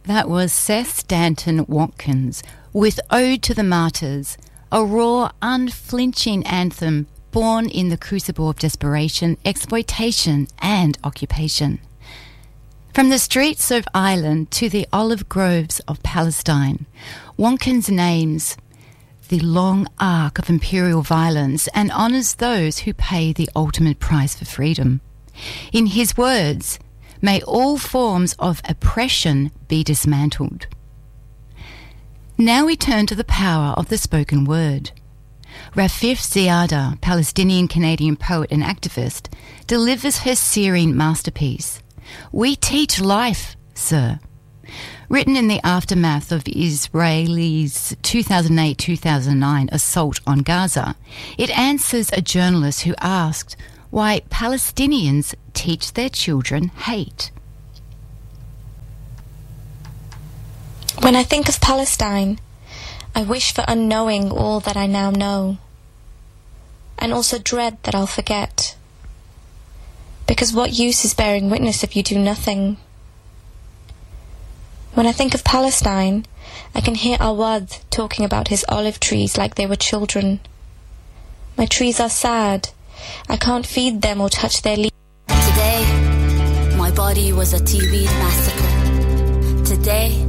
That was Seth Stanton Watkins with Ode to the Martyrs, a raw, unflinching anthem born in the crucible of desperation, exploitation and occupation. From the streets of Ireland to the olive groves of Palestine, Watkins names the long arc of imperial violence and honours those who pay the ultimate price for freedom. In his words, may all forms of oppression be dismantled. Now we turn to the power of the spoken word. Rafeef Ziadah, Palestinian-Canadian poet and activist, delivers her searing masterpiece, We Teach Life, Sir. Written in the aftermath of Israel's 2008-2009 assault on Gaza, it answers a journalist who asked why Palestinians teach their children hate. When I think of Palestine, I wish for unknowing all that I now know, and also dread that I'll forget. Because what use is bearing witness if you do nothing? When I think of Palestine, I can hear Awad talking about his olive trees like they were children. My trees are sad. I can't feed them or touch their leaves. Today, my body was a TV massacre. Today,